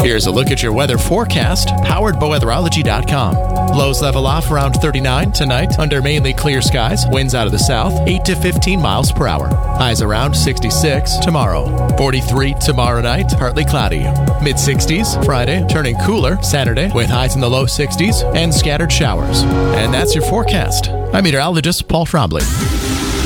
Here's a look at your weather forecast, powered by weatherology.com. Lows level off around 39 tonight under mainly clear skies. Winds out of the south, 8 to 15 miles per hour. Highs around 66 tomorrow. 43 tomorrow night, partly cloudy. Mid-60s Friday, turning cooler Saturday with highs in the low 60s and scattered showers. And that's your forecast. I'm meteorologist Paul Trombley.